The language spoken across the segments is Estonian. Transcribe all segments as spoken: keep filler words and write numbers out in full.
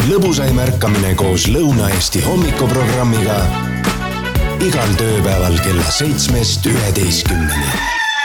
Lõbusaim ärkamine koos Lõuna-Eesti hommikuprogrammiga igal tööpäeval kella seitsmest üheteistkümneni.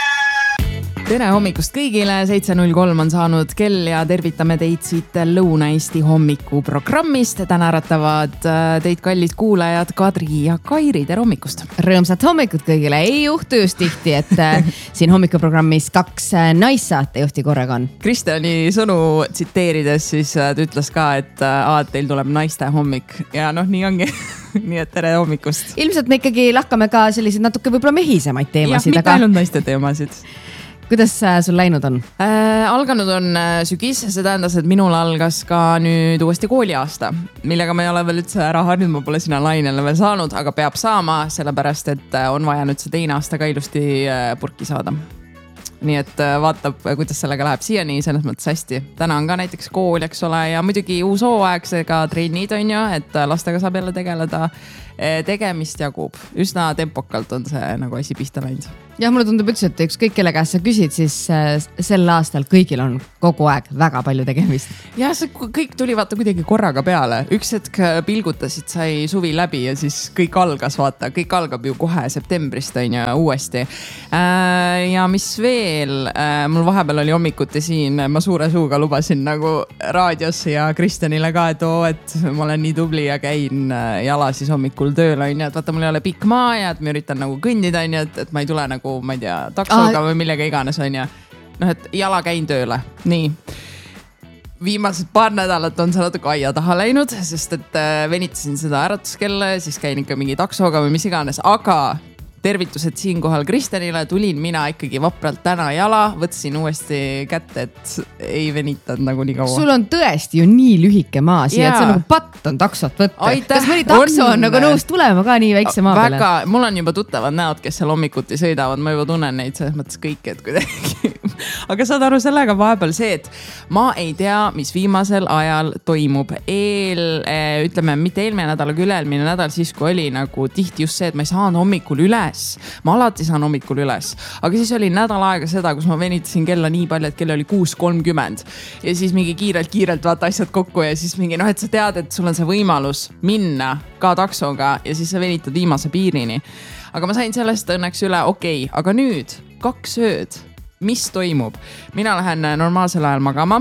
Tere hommikust kõigile, seitse null kolm on saanud kell ja tervitame teid siit Lõuna-Eesti hommikuprogrammist. Täna äratavad teid kallid kuulajad Kadri ja Kairi, tere hommikust. Rõõmsat hommikut kõigile, ei juhtu just tihti, et siin hommikuprogrammis kaks naissaatejuhti korraga on. Kristjani sõnu tsiteerides siis ta ütles ka, et aad, teil tuleb naiste hommik ja noh, nii ongi. Nii et tere hommikust. Ilmselt me ikkagi lahkame ka selliseid natuke võib-olla mehisemaid teemasid. Jah, mitte ainult naiste teemasid. Kuidas sul läinud on? Äh, alganud on sügis, see tähendas, et minul algas ka nüüd uuesti kooliaasta, millega ma ei ole veel üldse ära harjunud, ma pole sinna lainele veel saanud, aga peab saama, sellepärast et on vaja nüüd see teine aasta ka ilusti purki saada. Nii et vaatab, kuidas sellega läheb siiani, selles mõttes hästi. Täna on ka näiteks kool, eks ole, ja muidugi uus hooaegsega trennid on ju, et lastega saab jälle tegeleda. Tegemist jagub. Üsna tempokalt on see nagu asi pihta läinud. Jah, mulle tundub üldse, et ükskõik kelle käest sa küsid, siis sel aastal kõigil on kogu aeg väga palju tegemist. Ja see kõik tuli vaata kuidagi korraga peale. Üks hetk pilgutasid, sai suvi läbi ja siis kõik algas, vaata. Kõik algab ju kohe septembrist on ju uuesti. Ja mis veel? Mul vahepeal oli hommikuti siin, ma suure suuga lubasin nagu raadiosse ja Kristjanile ka, et oo, et ma olen nii tubli ja käin jala siis hommikul tööl on ju, et vaata, mul ei ole pikk maa ja et ma üritan nagu kõndida on ju, et, et ma ei tule nagu, ma ei tea, taksoga või millega iganes on ju. Noh, et jala käin tööle. Nii. Viimased paar nädalat on see natuke aia taha läinud, sest et venitasin seda äratuskella ja siis käin ikka mingi taksoga või mis iganes, aga tervitused siinkohal Kristjanile, tulin mina ikkagi vapralt täna jala, võtsin uuesti kätte, et ei venitanud nagu nii kaua. Sul on tõesti ju nii lühike maa siia, et see nagu patt on taksot võtta. Aitäh, kas mõni takso on, on nagu nõus tulema ka nii väikse maa peale? Väga, mul on juba tuttavad näod, kes seal hommikuti sõidavad, ma juba tunnen neid selles mõttes kõik, et kuidagi. Aga saad aru sellega vahepeal see, et ma ei tea, mis viimasel ajal toimub. Eel, ütleme, mitte eelmine nädal, aga üle-eelmine nädal siis, kui oli nagu tihti just see, et ma ei saanud hommikul üles. Ma alati saan hommikul üles. Aga siis oli nädal aega seda, kus ma venitasin kella nii palju, et kell oli kuus kolmkümmend. Ja siis mingi kiirelt-kiirelt vaata asjad kokku ja siis mingi, noh, et sa tead, et sul on see võimalus minna ka taksoga ja siis sa venitad viimase piirini. Aga ma sain sellest õnneks üle, okei, okay, aga nüüd kaks ööd. Mis toimub? Mina lähen normaalsel ajal magama.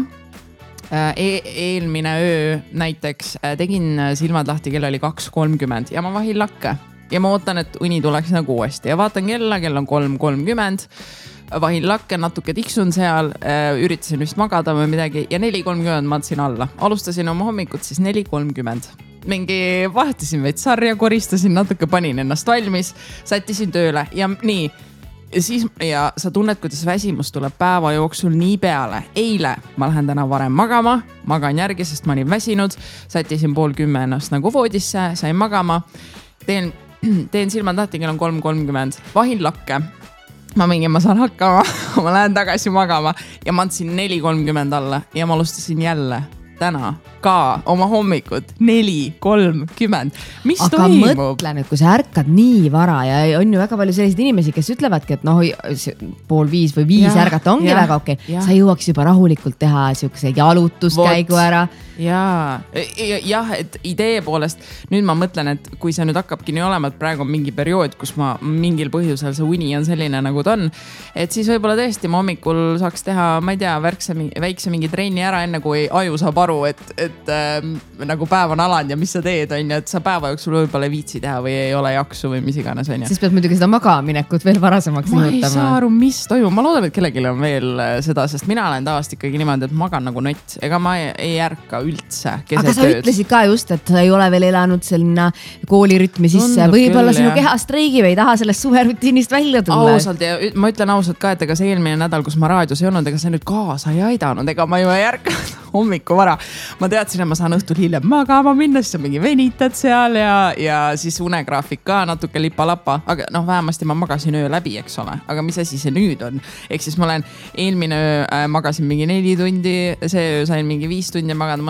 E- eelmine öö näiteks tegin silmad lahti, kell oli kaks kolmkümmend ja ma vahin lakke. Ja ma ootan, et uni tuleks nagu uuesti ja vaatan kella, kell on kolm kolmkümmend. Vahin lakke, natuke tiksun seal, üritasin vist magada või midagi ja neli kolmkümmend matsin alla. Alustasin oma hommikut siis neli kolmkümmend. Mingi vahetasin veid sarja, koristasin, natuke panin ennast valmis, sättisin tööle ja nii. Ja siis ja sa tunned, kuidas väsimus tuleb päeva jooksul nii peale. Eile ma lähen täna varem magama, magan järgi, sest ma olin väsinud, sättisin pool kümme ennast nagu voodisse, sain magama, teen teen silmad lahti, kell on kolm kolmkümmend, vahin lakke. Ma mingi, ma saan hakkama, ma lähen tagasi magama ja ma andsin neli kolmkümmend alla ja ma alustasin jälle täna ka oma hommikut neli kolmkümmend. Mis aga toimub? Aga mõtle nüüd, kui sa ärkad nii vara ja on ju väga palju selliseid inimesi, kes ütlevadki, et noh, pool viis või viis ja, ärgata ongi ja, väga okei. Okay. Sa jõuaks juba rahulikult teha siukse jalutuskäigu ära. Jaa, jah, et idee poolest nüüd ma mõtlen, et kui see nüüd hakkabki nii olema, et praegu on mingi periood, kus ma mingil põhjusel see uni on selline nagu ta on, et siis võib-olla tõesti ma hommikul saaks teha, ma ei tea, värkse, väikse mingi trenni ära enne, kui aju saab aru, et, et äh, nagu päev on alanud ja mis sa teed on ja et sa päeva jooksul võib-olla viitsi teha või ei ole jaksu või mis iganes on ja. Siis pead muidugi seda magaminekut veel varasemaks ma mõõtama. ei saa aru, mis toimub. Ma loodan, et kellelgi on veel seda, sest mina olen tavaliselt ikkagi niimoodi, et magan nagu nott. Ega ma ei, ei ärka üldse. Aga sa tööd. Ütlesid ka just, et sa ei ole veel elanud selline koolirütmi sisse. Võib-olla sinu keha streigi või ei taha sellest suverutiinist välja tulla. Ausalt ja ma ütlen ausalt ka, et ega see eelmine nädal, kus ma raadios ei olnud, ega see nüüd kaasa ei aidanud. Ega ma ju ei ärkanud hommiku vara. Ma teadsin, et ma saan õhtul hiljem magama minna, siis sa mingi venitad seal ja, ja siis unegraafik ka natuke lipa-lapa. Aga noh, vähemasti ma magasin öö läbi, eks ole. Aga mis asi see nüüd on? Ehk siis ma olen eelmine öö äh, magasin mingi neli tundi, see öö sain mingi viis tundi magada, ma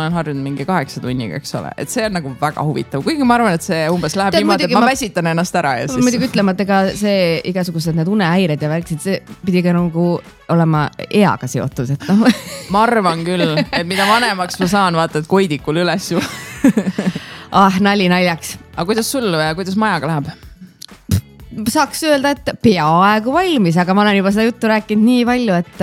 olen harjunud mingi kaheksa tunniga, eks ole. Et see on nagu väga huvitav. Kuigi ma arvan, et see umbes läheb Tead, niimoodi, et ma, ma väsitan ennast ära ja siis... Muidugi ütlema, et ega see igasugused need unehäired ja värksid, see pidi ka nagu olema eaga seotud, et noh. Ma arvan küll, et mida vanemaks ma saan, vaata, et koidikul üles ju. ah, nali naljaks. Aga kuidas sul ja kuidas majaga läheb? Saaks öelda, et peaaegu valmis, aga ma olen juba seda juttu rääkinud nii palju, et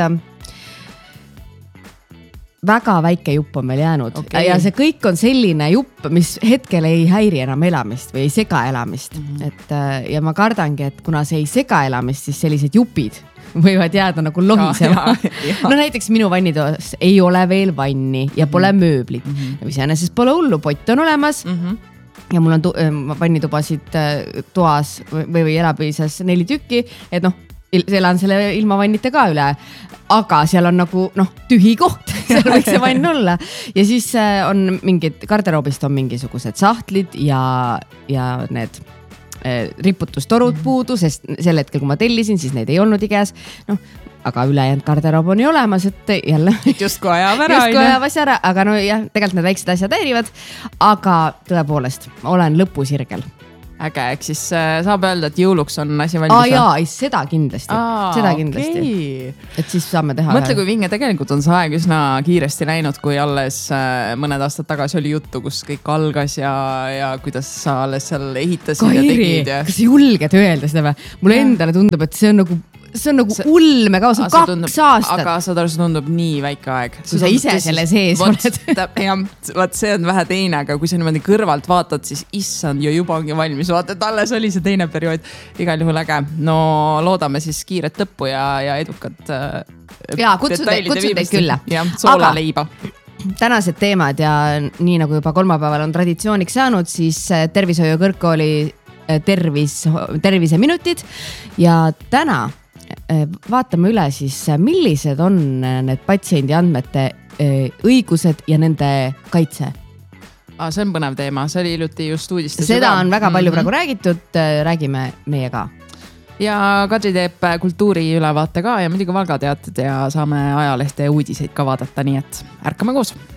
väga väike jupp on meil jäänud. Okay. Ja see kõik on selline jupp, mis hetkel ei häiri enam elamist või ei sega elamist. Mm-hmm. Et, ja ma kardangi, et kuna see ei sega elamist, siis sellised jupid võivad jääda nagu lohisema. Ja, ja, ja. No näiteks minu vannitoas ei ole veel vanni ja pole mm-hmm. mööblit. Mm-hmm. Iseenesest pole hullu, pott on olemas. Mm-hmm. Ja mul on tu- vannitubasid toas või, või elapõises neli tükki, et noh, elan selle ilma vannite ka üle, aga seal on nagu noh, tühi koht, seal võiks see vann olla. Ja siis on mingid, garderoobist on mingisugused sahtlid ja, ja need eh, riputustorud mm-hmm. puudu, sest sel hetkel, kui ma tellisin, siis neid ei olnud igas. Noh, aga ülejäänud garderoob on ju olemas, et jälle Justku ajab ära. Justku ajab asja ära, aga no jah, tegelikult need väiksed asjad häirivad, aga tõepoolest, olen lõpusirgel. Äge, eks siis äh, saab öelda, et jõuluks on asi valmis. Aa jaa, seda kindlasti, Aa, seda kindlasti. Okay. Et siis saame teha. Mõtle, kui vinge tegelikult on see aeg üsna kiiresti läinud, kui alles äh, mõned aastad tagasi oli juttu, kus kõik algas ja, ja kuidas sa alles seal ehitasid Kairi, ja tegid. Ja... kas julged öelda seda või? Mulle ja. Endale tundub, et see on nagu see on nagu see, ulme kaos, on kaks tundub, aastat. Aga saad aru, see tundub nii väike aeg. Kui sa ise selle sees oled. Jah, vaat see on vähe teine, aga kui sa niimoodi kõrvalt vaatad, siis issand ju juba ongi valmis. Vaata, et alles oli see teine periood. Igal juhul äge. No loodame siis kiiret lõppu ja, ja edukat ja, kutsude, kutsude teid külla. Ja, soola aga leiba. Tänased teemad ja nii nagu juba kolmapäeval on traditsiooniks saanud, siis tervishoiu kõrgkooli tervis, terviseminutid ja täna vaatame üle siis, millised on need patsiendi andmete õigused ja nende kaitse. Ah, see on põnev teema, see oli iluti just uudistes. Seda juba. On väga palju mm-hmm. praegu räägitud, räägime meie ka. Ja Kadri teeb kultuuri ülevaate ka ja muidugi Valga teated ja saame ajalehte ja uudiseid ka vaadata, nii et ärkame koos.